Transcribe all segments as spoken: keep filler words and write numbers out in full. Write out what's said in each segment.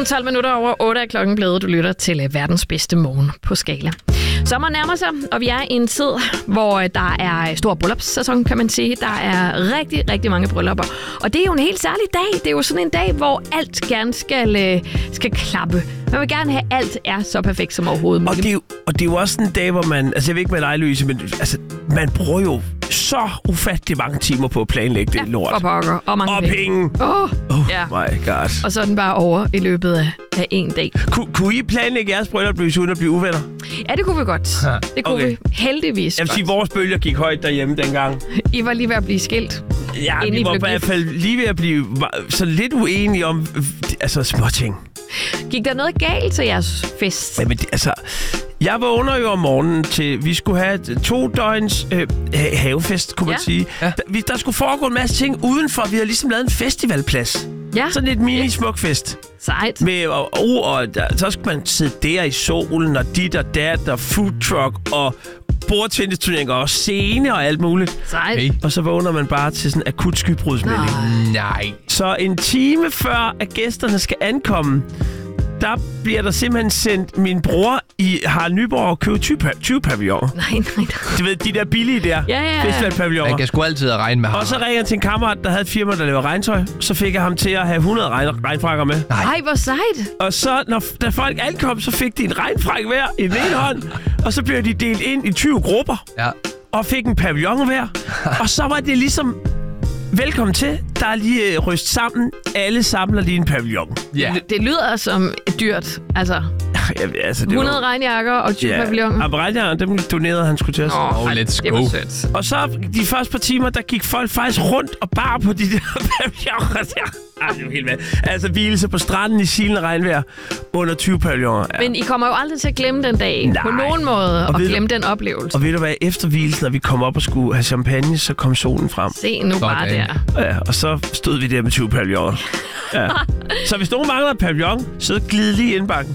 Godmorgen, tolv minutter over otte er klokken blevet. Du lytter til verdens bedste morgen på Skala. Sommeren nærmer sig, og vi er i en tid, hvor der er stor bryllupssæson, kan man sige. Der er rigtig, rigtig mange bryllupper. Og det er jo en helt særlig dag. Det er jo sådan en dag, hvor alt gerne skal, skal klappe. Man vil gerne have, alt er så perfekt som overhovedet muligt. Og det er jo, og det er jo også en dag, hvor man... Altså, jeg ved ikke med dig, Louise, men altså, man bruger jo så ufattelig mange timer på at planlægge det ja, lort. Og pokker. Og mange og penge. penge. Oh, oh ja. my god. Og så er den bare over i løbet af, af en dag. Ku, kunne I planlægge jeres bryllup, uden at blive uvenner? Ja, det kunne vi godt. Ha. Det kunne okay. vi heldigvis Jeg vil sige, godt. vores bølger gik højt derhjemme dengang. I var lige ved at blive skilt. Ja, vi var i hvert fald lige ved at blive så lidt uenige om altså småting. Gik der noget galt til jeres fest? Jamen, det, altså... Jeg vågner jo om morgenen til, vi skulle have to døgns øh, havefest, kunne ja. man sige. Ja. Der, vi, der skulle foregå en masse ting udenfor. Vi havde ligesom lavet en festivalplads. Ja. Sådan et mini-smuk fest. Sejt. Med, og, og, og der, så skulle man sidde der i solen, og dit og dat, og food truck, og bordtennisturneringer, og scene og alt muligt. Sejt. Hey. Og så vågner man bare til sådan en akut skybrudsmelding. Nej. Så en time før, at gæsterne skal ankomme, der bliver der simpelthen sendt min bror i Harald Nyborg og købe tyve pavilloner. Nej, nej, nej. Du ved, de der billige der. Ja, ja, ja. Festivalpavilloner. Man kan sgu altid regne med ham. Og så ringer jeg til en kammerat, der havde et firma, der laver regntøj. Så fik jeg ham til at have hundrede regn- regnfrakker med. Nej. Ej, hvor sejt. Og så, når, da folk ankom, så fik de en regnfrak hver i den ene hånd. Og så blev de delt ind i tyve grupper. Ja. Og fik en pavillon hver. Og så var det ligesom... Velkommen til. Der er lige ryst sammen. Alle samler lige en pavillon. Ja. Det, det lyder som dyrt. Altså, ja, altså det hundrede var... regnjakker og tyve ja. pavilloner. Og regnjakker, dem donerede han skulle til os. Åh, oh, let's det go. var sødt. Og så de første par timer, der gik folk faktisk rundt og bar på de der pavilloner der. Ej, det er jo helt vildt. Altså hvilelse på stranden i silende regnvejr under tyve pavilloner. Ja. Men I kommer jo aldrig til at glemme den dag. Nej. På nogen måde. Og, og glemme du, den oplevelse. Og ved du hvad, efter hvilelsen, når vi kom op og skulle have champagne, så kom solen frem. Se nu bare der. Ja, og så stod vi der med tyve pavilloner. Ja. Så hvis nogen mangler et pavillon, så glid lige ind bakken.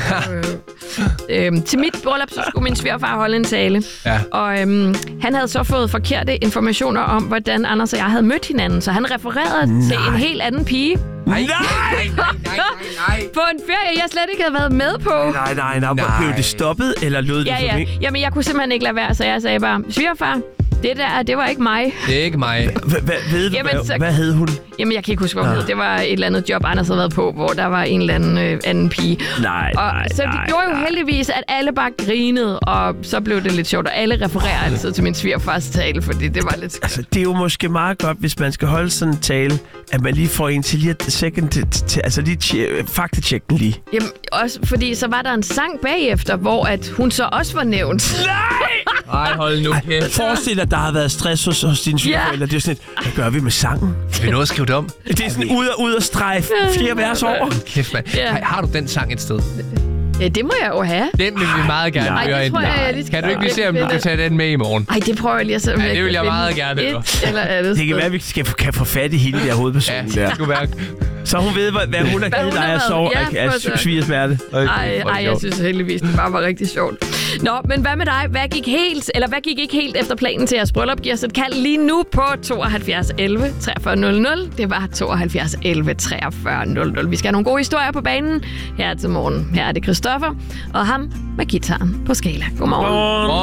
øhm, til mit bryllup, så skulle min svigerfar holde en tale. Ja. Og øhm, han havde så fået forkerte informationer om, hvordan Anders og jeg havde mødt hinanden. Så han refererede nej. til en helt anden pige. Nej! Nej, nej, nej, nej. På en ferie, jeg slet ikke havde været med på. Nej, nej, nej. nej. Blev det stoppet, eller lød det ja, for ja. mig? Jamen, jeg kunne simpelthen ikke lade være, så jeg sagde bare, svigerfar, det der, det var ikke mig. Det er ikke mig. Ved du, hvad, hvad hed hun? Jamen, jeg kan ikke huske, hvad hun hed. Det var et eller andet job, Anders havde været på, hvor der var en eller anden øh, anden pige. Nej, og, nej, Så det nej, gjorde jo nej. heldigvis, at alle bare grinede, og så blev det lidt sjovt. Og alle refererer altid til min svigerfars tale, fordi det var lidt skønt. Altså, det er jo måske meget godt, hvis man skal holde sådan en tale, at man lige får en til lige at second, til, altså lige faktatjekke den lige. Jamen, også fordi så var der en sang bagefter, hvor at hun så også var nævnt. Nej! Ej, hold nu kæft. Forestil dig, at der har været stress hos, hos dine svigerforældre. Ja. Det er sådan et, hvad gør vi med sangen? Vil du noget skrive det om? Det er sådan ud og ud og strege fire vers over. Kæft, mand. Ja. Har, har du den sang et sted? Ja, det må jeg jo have. Den vil vi meget gerne Ej, høre det ind. tror jeg, jeg lige skal Kan du ikke lige se, om du kan tage den med i morgen? Ej, det prøver jeg lige at se, om Ja, jeg det vil kan jeg meget finde gerne høre. et eller andet Det kan sted. være, at vi skal, kan få fat i hende der hovedpersonen Ja, der. det skulle være... Så hun ved, hvad, hvad hun har Hvad givet hun dig har af været. sove Ja, af for så. svigersmerte. Ej, ej, jeg synes heldigvis, det bare var rigtig sjovt. Nå, men hvad med dig? Hvad gik helt, eller hvad gik ikke helt efter planen til jeres bryllup? Giv os et kald lige nu på tooghalvfjerds elleve treogfyrre nul nul. Det var tooghalvfjerds elleve treogfyrre nul nul. Vi skal have nogle gode historier på banen her til morgen. Her er det Christoffer og ham med gitaren på Skala. Godmorgen. Godmorgen.